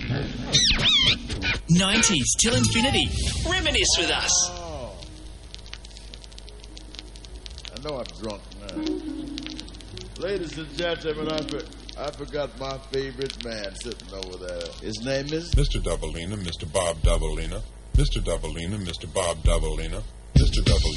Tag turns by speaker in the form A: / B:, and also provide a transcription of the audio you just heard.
A: 90s till infinity. Reminisce with us.
B: Oh. I know I'm drunk now. Ladies and gentlemen, I forgot my favorite man sitting over there. His name is
C: Mr. Doubleina, Mr. Bob Doubleina, Mr. Doubleina, Mr. Bob Doubleina, Mr. Doubleina.